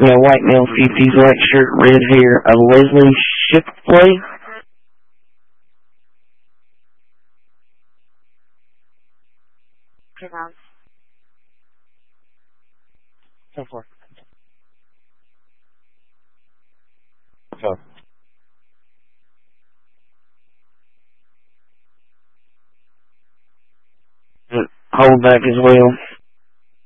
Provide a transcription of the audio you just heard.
No, white male, 50s, white shirt, red hair, Leslie Shipley. So far. So. Hold back as well.